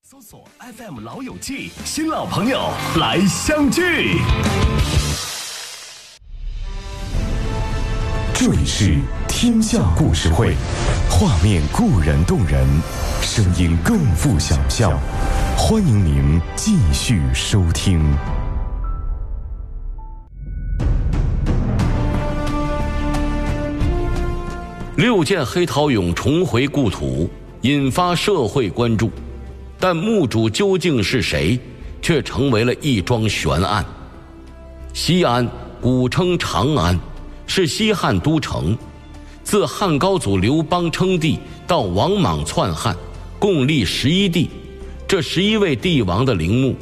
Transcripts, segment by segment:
搜索 FM 老友记，新老朋友来相聚。这里是天下故事会，画面固然动人，声音更富想象。欢迎您继续收听。6件黑陶俑重回故土，引发社会关注，但墓主究竟是谁，却成为了一桩悬案。西安古称长安，是西汉都城，自汉高祖刘邦称帝到王莽篡汉，共立11帝。这11位帝王的陵墓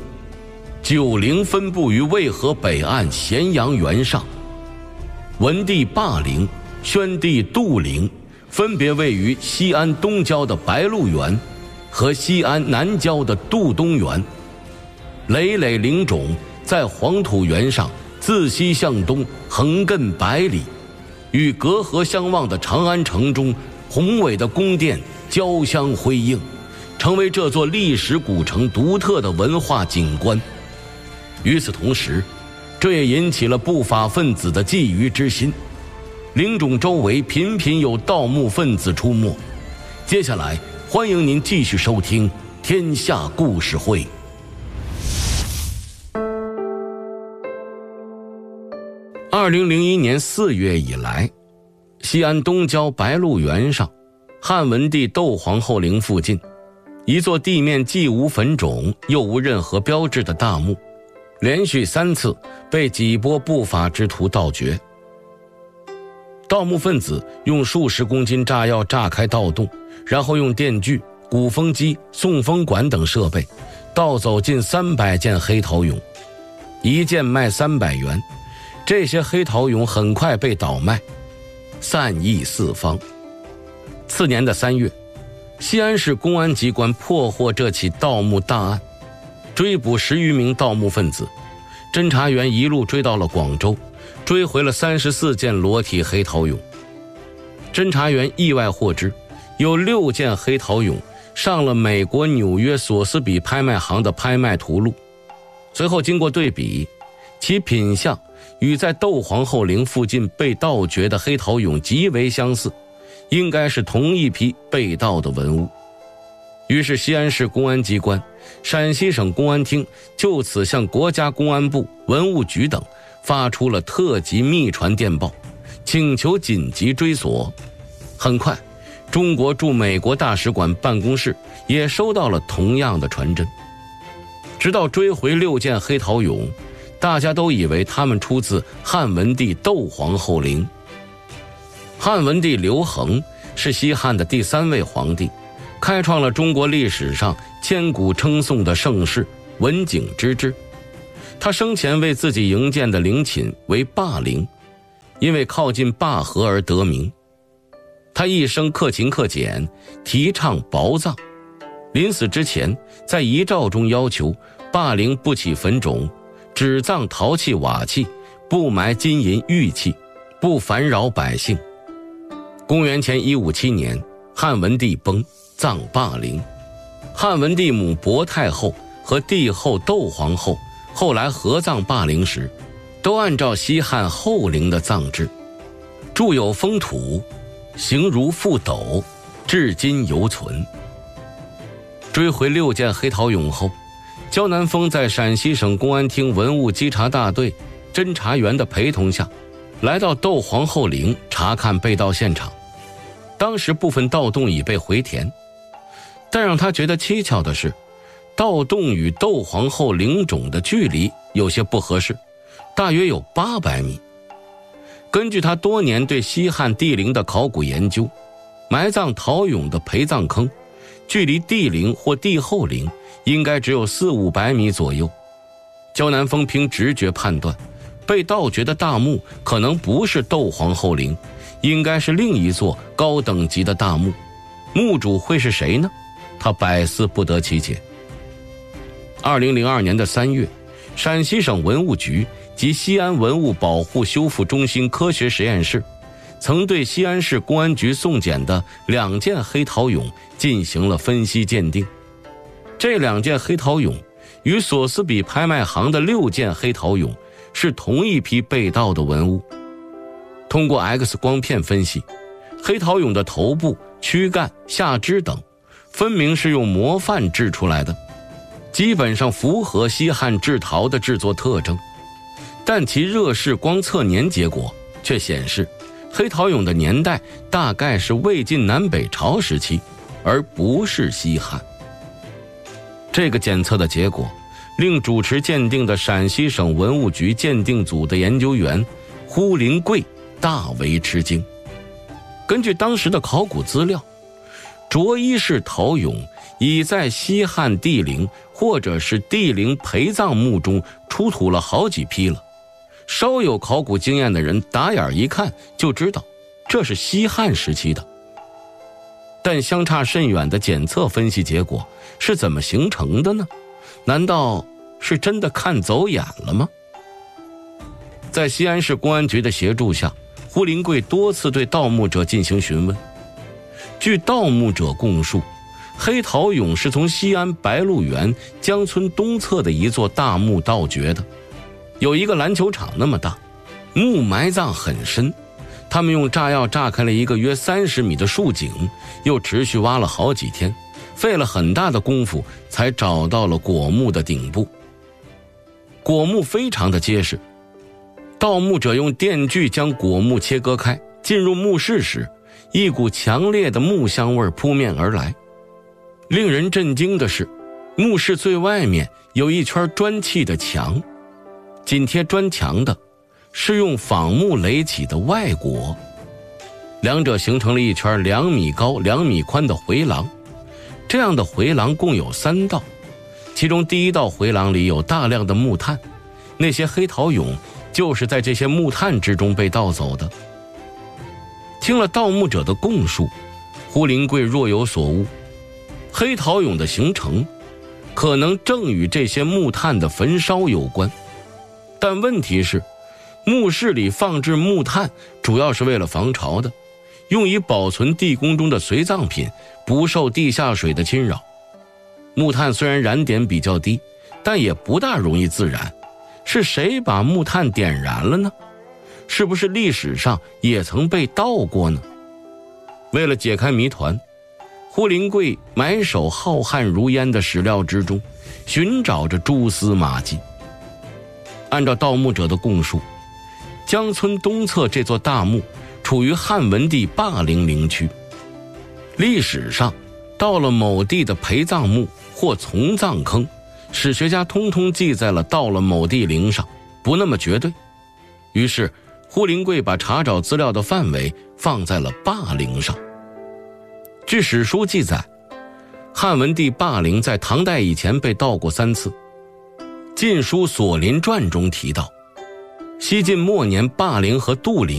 ，9陵分布于渭河北岸咸阳原上，文帝霸陵、宣帝杜陵分别位于西安东郊的白鹿原和西安南郊的杜东原。累累陵冢在黄土原上自西向东横亘100里，与隔河相望的长安城中宏伟的宫殿交相辉映，成为这座历史古城独特的文化景观。与此同时，这也引起了不法分子的觊觎之心，陵冢周围频频有盗墓分子出没。接下来欢迎您继续收听天下故事会。2001年4月以来，西安东郊白鹿原上汉文帝窦皇后陵附近，一座地面既无坟冢又无任何标志的大墓，连续3次被几波不法之徒盗掘。盗墓分子用数十公斤炸药炸开盗洞，然后用电锯、鼓风机、送风管等设备盗走近300件黑陶俑，一件卖300元。这些黑陶俑很快被倒卖，散佚四方。次年的3月，西安市公安机关破获这起盗墓大案，追捕10余名盗墓分子。侦查员一路追到了广州，追回了34件裸体黑陶俑。侦查员意外获知，有6件黑陶俑上了美国纽约索斯比拍卖行的拍卖图录。随后经过对比，其品相与在窦皇后陵附近被盗掘的黑陶俑极为相似，应该是同一批被盗的文物。于是西安市公安机关、陕西省公安厅就此向国家公安部、文物局等发出了特级密传电报，请求紧急追索。很快，中国驻美国大使馆办公室也收到了同样的传真。直到追回6件黑陶俑，大家都以为他们出自汉文帝窦皇后陵。汉文帝刘恒是西汉的第3位皇帝，开创了中国历史上千古称颂的盛世文景之治。他生前为自己营建的陵寝为霸陵，因为靠近灞河而得名。他一生克勤克俭，提倡薄葬。临死之前，在遗诏中要求霸陵不起坟冢，只葬陶器瓦器，不埋金银玉器，不烦扰百姓。公元前157年，汉文帝崩，葬霸陵。汉文帝母薄太后和帝后窦皇后后来合葬霸陵时，都按照西汉后陵的葬制，筑有封土，形如覆斗，至今犹存。追回6件黑陶俑后，焦南峰在陕西省公安厅文物稽查大队侦查员的陪同下，来到窦皇后陵查看被盗现场。当时部分盗洞已被回填，但让他觉得蹊跷的是，盗洞与窦皇后陵冢的距离有些不合适，大约有800米。根据他多年对西汉帝陵的考古研究，埋葬陶俑的陪葬坑距离帝陵或帝后陵应该只有400-500米左右。焦南峰凭直觉判断，被盗掘的大墓可能不是窦皇后陵，应该是另一座高等级的大墓。墓主会是谁呢？他百思不得其解。2002年的3月，陕西省文物局及西安文物保护修复中心科学实验室曾对西安市公安局送检的2件黑陶俑进行了分析鉴定。 这2件黑陶俑与索斯比拍卖行的6件黑陶俑是同一批被盗的文物。通过 X 光片分析，黑陶俑的头部、躯干、下肢等分明是用模范制出来的，基本上符合西汉制陶的制作特征，但其热释光测年结果却显示黑陶俑的年代大概是魏晋南北朝时期，而不是西汉。这个检测的结果令主持鉴定的陕西省文物局鉴定组的研究员呼林贵大为吃惊。根据当时的考古资料，着衣式陶俑已在西汉帝陵或者是帝陵陪葬墓中出土了好几批了，稍有考古经验的人打眼一看就知道这是西汉时期的。但相差甚远的检测分析结果是怎么形成的呢？难道是真的看走眼了吗？在西安市公安局的协助下，呼林贵多次对盗墓者进行询问。据盗墓者供述，黑陶俑是从西安白鹿原江村东侧的一座大墓盗掘的，有一个篮球场那么大，墓埋葬很深，他们用炸药炸开了一个约30米的竖井，又持续挖了好几天，费了很大的功夫才找到了椁墓的顶部。椁墓非常的结实，盗墓者用电锯将椁墓切割开，进入墓室时，一股强烈的木香味扑面而来。令人震惊的是，墓室最外面有一圈砖砌的墙，紧贴砖墙的是用仿木垒起的外椁，两者形成了一圈2米高、2米宽的回廊。这样的回廊共有3道，其中第1道回廊里有大量的木炭，那些黑陶俑就是在这些木炭之中被盗走的。听了盗墓者的供述，呼林贵若有所悟，黑陶俑的形成可能正与这些木炭的焚烧有关。但问题是，墓室里放置木炭主要是为了防潮的，用以保存地宫中的随葬品不受地下水的侵扰。木炭虽然燃点比较低，但也不大容易自燃，是谁把木炭点燃了呢？是不是历史上也曾被盗过呢？为了解开谜团，呼林贵埋首浩瀚如烟的史料之中，寻找着蛛丝马迹。按照盗墓者的供述，江村东侧这座大墓处于汉文帝霸陵陵区，历史上到了某地的陪葬墓或从葬坑，史学家通通记在了到了某地陵上，不那么绝对。于是呼林贵把查找资料的范围放在了霸陵上。据史书记载，汉文帝霸陵在唐代以前被盗过3次。《晋书·索林传》中提到，西晋末年霸陵和杜陵